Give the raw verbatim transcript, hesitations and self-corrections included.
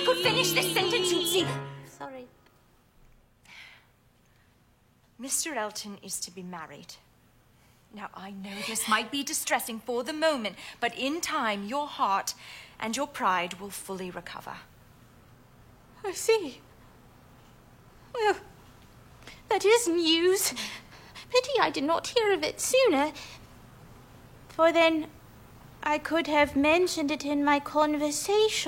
could finish this sentence, you'd see... Sorry. Mister Elton is to be married. Now, I know this might be distressing for the moment, but in time, your heart and your pride will fully recover. I see. Well, that is news. Pity I did not hear of it sooner. For then I could have mentioned it in my conversation.